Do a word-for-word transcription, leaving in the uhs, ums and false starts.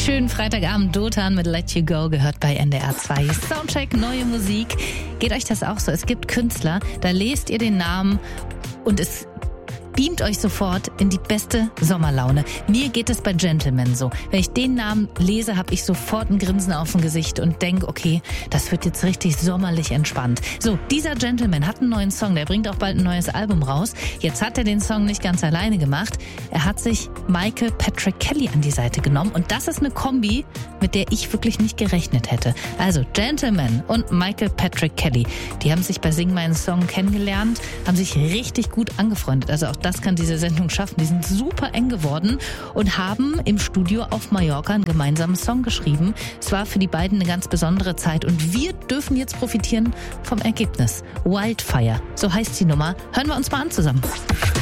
Schönen Freitagabend, Dotan mit Let You Go, gehört bei N D R zwei. Soundcheck, neue Musik. Geht euch das auch so? Es gibt Künstler, da lest ihr den Namen und es beamt euch sofort in die beste Sommerlaune. Mir geht es bei Gentleman so. Wenn ich den Namen lese, habe ich sofort ein Grinsen auf dem Gesicht und denke, okay, das wird jetzt richtig sommerlich entspannt. So, dieser Gentleman hat einen neuen Song, der bringt auch bald ein neues Album raus. Jetzt hat er den Song nicht ganz alleine gemacht. Er hat sich Michael Patrick Kelly an die Seite genommen und das ist eine Kombi, mit der ich wirklich nicht gerechnet hätte. Also Gentleman und Michael Patrick Kelly, die haben sich bei Sing meinen Song kennengelernt, haben sich richtig gut angefreundet. Also auch das kann diese Sendung schaffen. Die sind super eng geworden und haben im Studio auf Mallorca einen gemeinsamen Song geschrieben. Es war für die beiden eine ganz besondere Zeit und wir dürfen jetzt profitieren vom Ergebnis. Wildfire, so heißt die Nummer. Hören wir uns mal an zusammen.